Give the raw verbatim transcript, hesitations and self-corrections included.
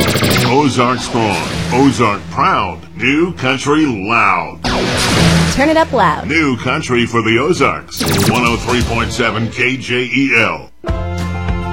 Ozark strong, Ozark proud, New Country loud. Turn it up loud. New Country for the Ozarks. one oh three point seven K J E L.